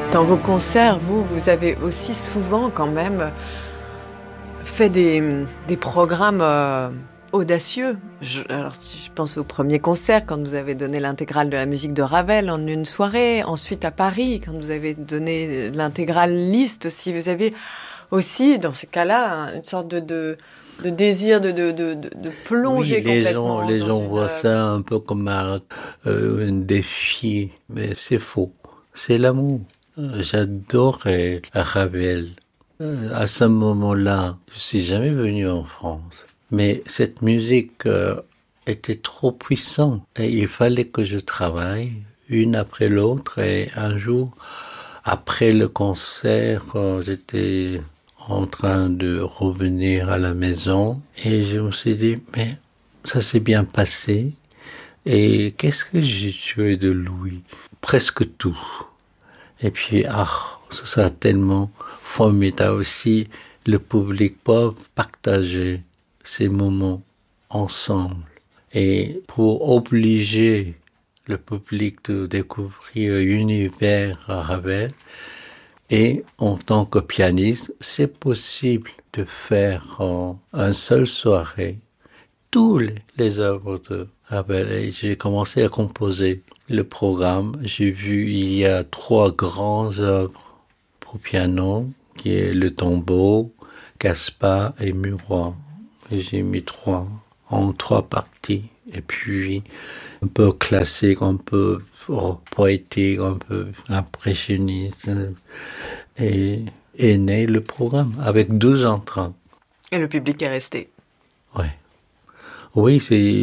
Dans vos concerts, vous avez aussi souvent quand même fait des programmes audacieux. Alors si je pense au premier concert, quand vous avez donné l'intégrale de la musique de Ravel en une soirée, ensuite à Paris, quand vous avez donné l'intégrale Liszt aussi, vous avez aussi, dans ces cas-là, une sorte de désir de plonger complètement Les dans gens une voient œuvre. ça un peu comme un défi, mais c'est faux. C'est l'amour. J'adorais Ravel. À ce moment-là, je suis jamais venu en France. Mais cette musique était trop puissante et il fallait que je travaille une après l'autre. Et un jour, après le concert, j'étais en train de revenir à la maison et je me suis dit, mais ça s'est bien passé. Et qu'est-ce que j'ai tué de Louis? Presque tout. Et puis, ça sera tellement formidable aussi. Le public peut partager ces moments ensemble. Et pour obliger le public de découvrir l'univers Ravel, et en tant que pianiste, c'est possible de faire en une seule soirée tous les œuvres de Ravel. Et j'ai commencé à composer le programme. J'ai vu il y a 3 grandes œuvres pour piano, qui est le tombeau, Caspar et Murat. Et j'ai mis 3 en 3 parties. Et puis un peu classique, un peu poétique, un peu impressionniste. Et est né le programme avec 12 entrants. Et le public est resté. Ouais. Oui,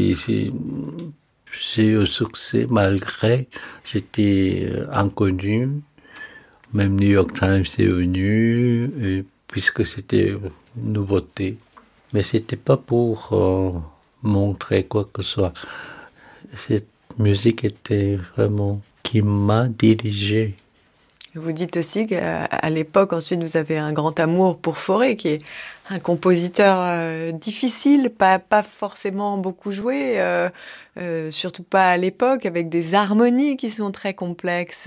c'est un succès malgré j'étais inconnu. Même New York Times est venu, puisque c'était une nouveauté. Mais c'était pas pour montrer quoi que ce soit. Cette musique était vraiment qui m'a dirigé. Vous dites aussi qu'à l'époque, ensuite, vous avez un grand amour pour Fauré, qui est un compositeur difficile, pas forcément beaucoup joué, surtout pas à l'époque, avec des harmonies qui sont très complexes.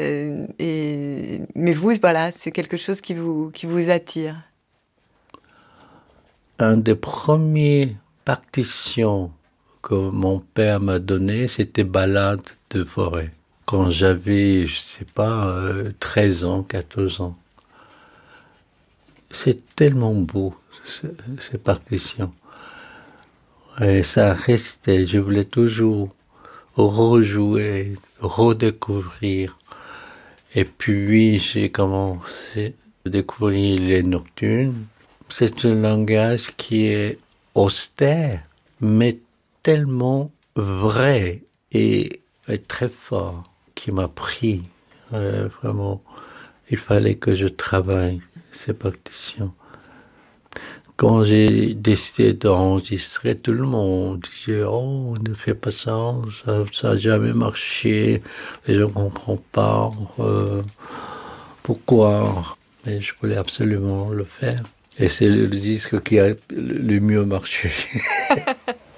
Mais vous, voilà, c'est quelque chose qui vous attire. Un des premiers partitions que mon père m'a donné, c'était Ballade de Forêt. Quand j'avais, je sais pas, 13 ans, 14 ans. C'est tellement beau, ces partitions. Et ça restait, je voulais toujours rejouer, redécouvrir. Et puis, j'ai commencé à découvrir les nocturnes. C'est un langage qui est austère, mais tellement vrai et très fort, qui m'a pris. Vraiment, il fallait que je travaille ces partitions. Quand j'ai décidé d'enregistrer, tout le monde disait « Oh, ne fais pas ça, ça n'a jamais marché, les gens ne comprennent pas, pourquoi ?» Mais je voulais absolument le faire. Et c'est le disque qui a le mieux marché.